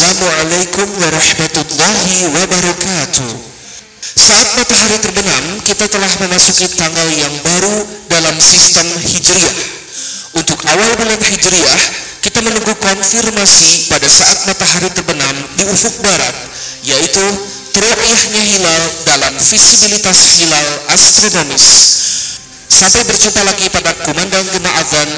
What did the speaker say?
Assalamualaikum warahmatullahi wabarakatuh. Saat matahari terbenam, kita telah memasuki tanggal yang baru dalam sistem Hijriah. Untuk awal bulan Hijriah, kita menunggu konfirmasi pada saat matahari terbenam di ufuk barat, yaitu teru'yahnya hilal dalam visibilitas hilal astronomis. Sampai berjumpa lagi pada kumandang gema azan